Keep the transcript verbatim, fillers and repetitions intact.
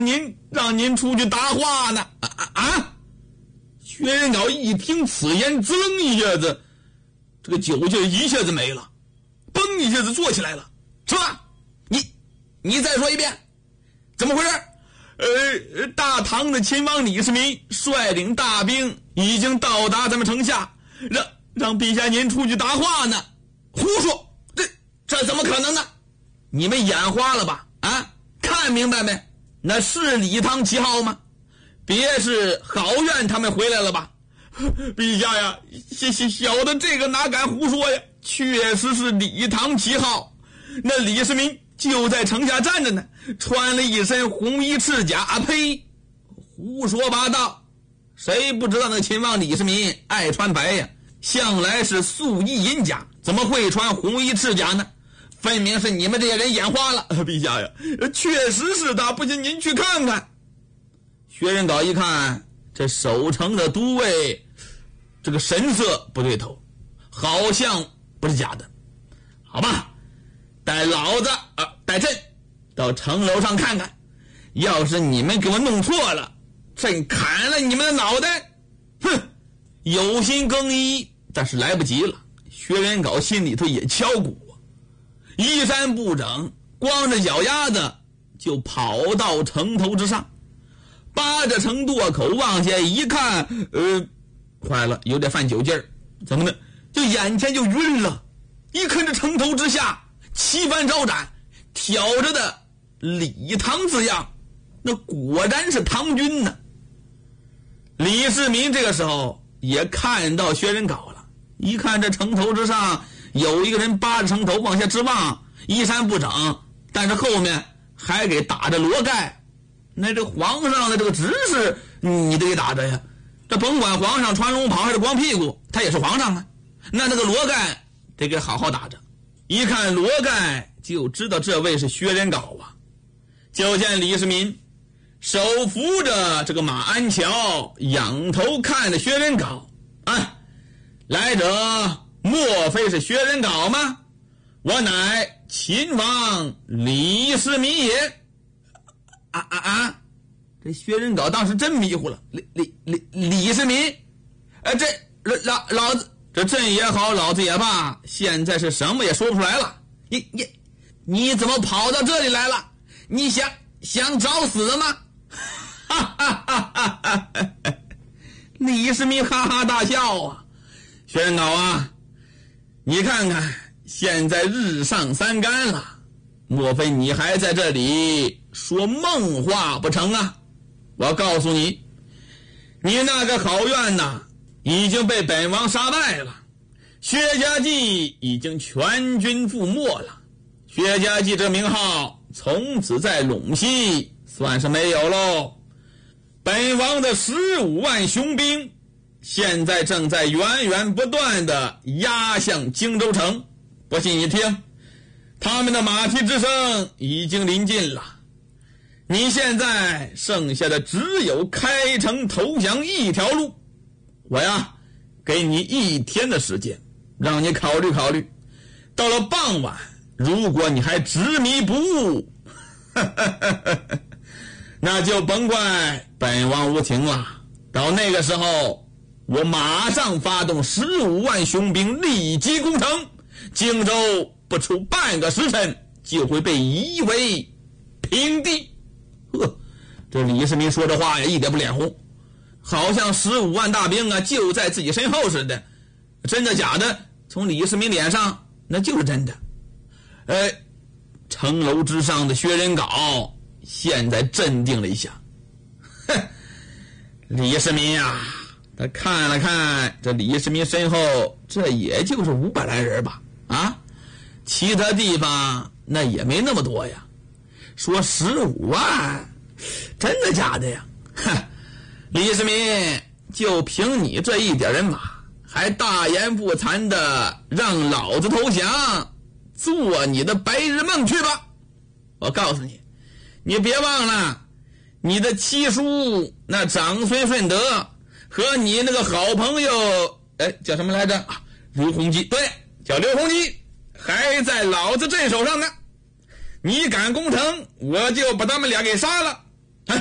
您让您出去答话呢。啊啊啊！薛仁杲一听此言，滋楞一下子，这个酒劲一下子没了，嘣一下子坐起来了。是吧？你你再说一遍，怎么回事？呃，大唐的秦王李世民率领大兵已经到达咱们城下，让让陛下您出去答话呢。胡说，这这怎么可能呢？你们眼花了吧？啊，看明白没？那是李唐旗号吗？别是郝苑他们回来了吧？陛下呀，小小的这个哪敢胡说呀？确实是李唐旗号。那李世民就在城下站着呢，穿了一身红衣赤甲。啊呸！胡说八道！谁不知道那个秦王李世民爱穿白呀？向来是素衣银甲，怎么会穿红衣赤甲呢？分明是你们这些人眼花了。陛下呀，确实是他，不信您去看看。薛仁杲一看，这守城的都尉这个神色不对头，好像不是假的。好吧，带老子啊，带朕到城楼上看看，要是你们给我弄错了，朕砍了你们的脑袋。哼！有心更衣，但是来不及了。薛仁杲心里头也敲鼓，衣衫不整，光着脚丫子就跑到城头之上，扒着城垛口往下一看，呃，坏了，有点犯酒劲儿，怎么呢？就眼前就晕了。一看这城头之下旗帆招展，挑着的李唐字样，那果然是唐军呢。李世民这个时候也看到薛仁杲了，一看这城头之上有一个人扒着城头往下直望，衣衫不整，但是后面还给打着罗盖。那这皇上的这个指示你得给打着呀，这甭管皇上穿龙袍还是光屁股，他也是皇上啊。那那个罗盖得给好好打着。一看罗盖就知道这位是薛仁杲啊。就见李世民手扶着这个马鞍桥，仰头看着薛仁杲。啊，来者莫非是薛仁杲吗？我乃秦王李世民也。啊啊啊！这薛仁杲当时真迷糊了。李李李李世民，哎，这老老子这朕也好，老子也罢，现在是什么也说不出来了。你你你怎么跑到这里来了？你想想找死吗？哈哈哈哈哈！李世民哈哈大笑啊。薛仁杲啊，你看看现在日上三竿了，莫非你还在这里说梦话不成啊？我告诉你，你那个郝苑呐已经被本王杀败了，薛家记已经全军覆没了，薛家记这名号从此在陇西算是没有喽。本王的十五万雄兵现在正在源源不断的压向荆州城，不信你听，他们的马蹄之声已经临近了。你现在剩下的只有开城投降一条路，我呀给你一天的时间，让你考虑考虑。到了傍晚，如果你还执迷不悟，那就甭怪本王无情了。到那个时候，我马上发动十五万雄兵，立即攻城，荆州不出半个时辰就会被夷为平地。呵，这李世民说这话呀一点不脸红，好像十五万大兵啊就在自己身后似的。真的假的？从李世民脸上那就是真的。哎，城楼之上的薛仁杲现在镇定了一下。哼，李世民啊，他看了看这李世民身后，这也就是五百来人吧，啊，其他地方那也没那么多呀。说十五万，真的假的呀？哼，李世民就凭你这一点人马，还大言不惭的让老子投降，做你的白日梦去吧！我告诉你，你别忘了，你的七叔那长孙顺德和你那个好朋友，哎，叫什么来着？啊，刘洪基，对，叫刘洪基，还在老子镇手上呢。你敢攻城，我就把他们俩给杀了。